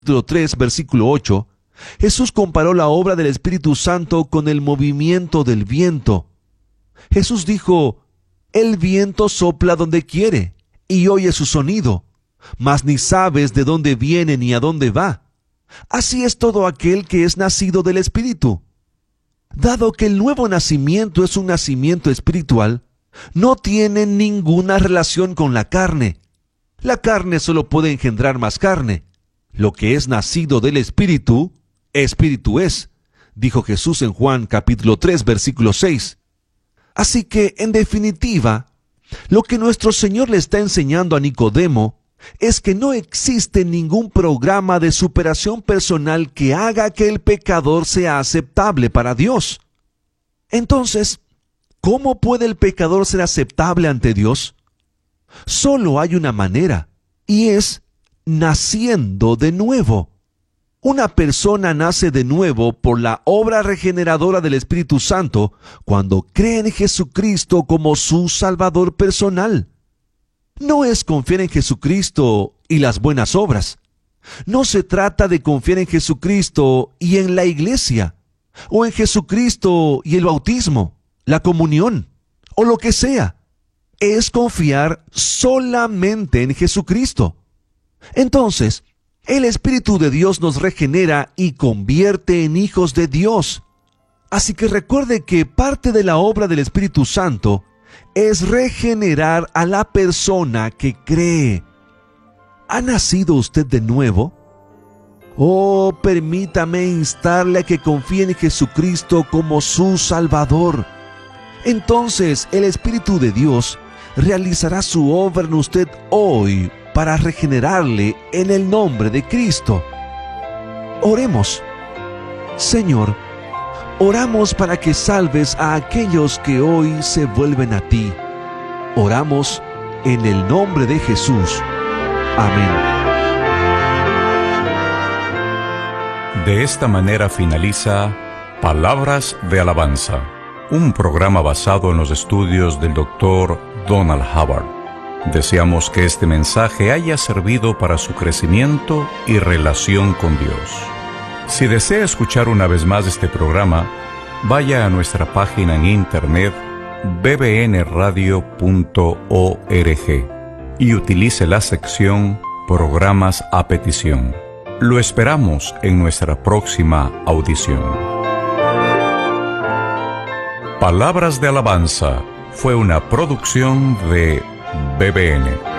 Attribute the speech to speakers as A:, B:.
A: capítulo 3, versículo 8, Jesús comparó la obra del Espíritu Santo con el movimiento del viento. Jesús dijo: el viento sopla donde quiere, y oye su sonido, mas ni sabes de dónde viene ni a dónde va. Así es todo aquel que es nacido del Espíritu. Dado que el nuevo nacimiento es un nacimiento espiritual, no tiene ninguna relación con la carne. La carne solo puede engendrar más carne. Lo que es nacido del Espíritu, Espíritu es, dijo Jesús en Juan capítulo 3, versículo 6. Así que, en definitiva, lo que nuestro Señor le está enseñando a Nicodemo es que no existe ningún programa de superación personal que haga que el pecador sea aceptable para Dios. Entonces, ¿cómo puede el pecador ser aceptable ante Dios? Solo hay una manera, y es naciendo de nuevo. Una persona nace de nuevo por la obra regeneradora del Espíritu Santo cuando cree en Jesucristo como su Salvador personal. No es confiar en Jesucristo y las buenas obras. No se trata de confiar en Jesucristo y en la iglesia, o en Jesucristo y el bautismo, la comunión, o lo que sea. Es confiar solamente en Jesucristo. Entonces, el Espíritu de Dios nos regenera y convierte en hijos de Dios. Así que recuerde que parte de la obra del Espíritu Santo es regenerar a la persona que cree. ¿Ha nacido usted de nuevo? Oh, permítame instarle a que confíe en Jesucristo como su Salvador. Entonces, el Espíritu de Dios realizará su obra en usted hoy para regenerarle en el nombre de Cristo. Oremos. Señor, oramos para que salves a aquellos que hoy se vuelven a ti. Oramos en el nombre de Jesús. Amén.
B: De esta manera finaliza Palabras de Alabanza, un programa basado en los estudios del Dr. Donald Howard. Deseamos que este mensaje haya servido para su crecimiento y relación con Dios. Si desea escuchar una vez más este programa, vaya a nuestra página en internet bbnradio.org y utilice la sección Programas a petición. Lo esperamos en nuestra próxima audición. Palabras de Alabanza fue una producción de BBN.